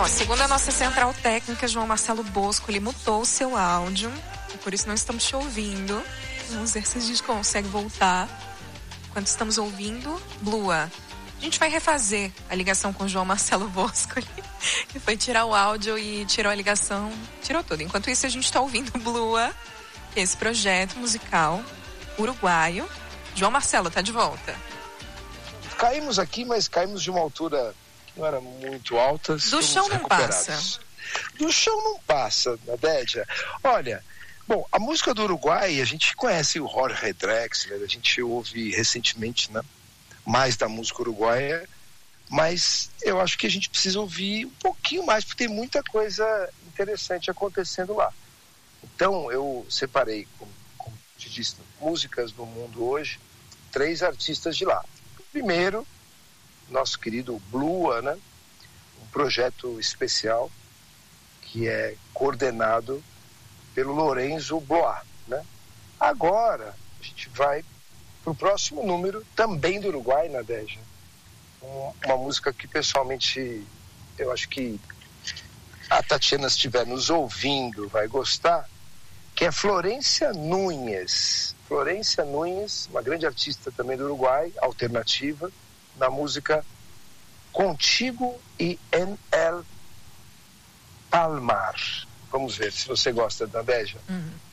Ó, segundo a nossa central técnica, João Marcelo Bosco, ele mutou o seu áudio, e por isso não estamos te ouvindo. Vamos ver se a gente consegue voltar. Enquanto estamos ouvindo, Blua. A gente vai refazer a ligação com o João Marcelo Bosco, que foi tirar o áudio e tirou a ligação, tirou tudo. Enquanto isso, a gente está ouvindo Blua, esse projeto musical uruguaio. João Marcelo, tá de volta. Caímos aqui, mas caímos de uma altura que não era muito alta. Do chão não passa. Do chão não passa, Nadédia. Olha, bom, a música do Uruguai, a gente conhece o Jorge Drexler, a gente ouve recentemente, né, mais da música uruguaia, mas eu acho que a gente precisa ouvir um pouquinho mais, porque tem muita coisa interessante acontecendo lá. Então, eu separei, como te disse, músicas do mundo hoje, 3 artistas de lá. Primeiro, nosso querido Blua, né? Um projeto especial que é coordenado pelo Lorenzo Blois, né? Agora, a gente vai para o próximo número, também do Uruguai, Nadégia. Uma música que, pessoalmente, eu acho que a Tatiana, se estiver nos ouvindo, vai gostar, que é Florência Núñez. Florência Núñez, uma grande artista também do Uruguai, alternativa, na música Contigo e en el Palmar. Vamos ver se você gosta, Nadégia.